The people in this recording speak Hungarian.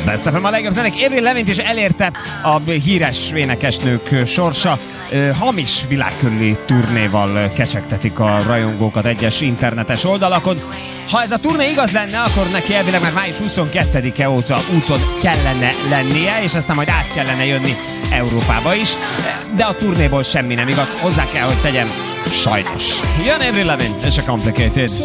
Best FM a legjobb zenék. Avril Lavigne is elérte a híres énekesnők sorsa. Hamis világkörüli turnéval kecsegtetik a rajongókat egyes internetes oldalakon. Ha ez a turné igaz lenne, akkor neki elvileg már május 22-e óta úton kellene lennie, és aztán majd át kellene jönni Európába is. De a turnéból semmi nem igaz, hozzá kell, hogy tegyem, sajnos. Jön Avril Lavigne és a Complicated.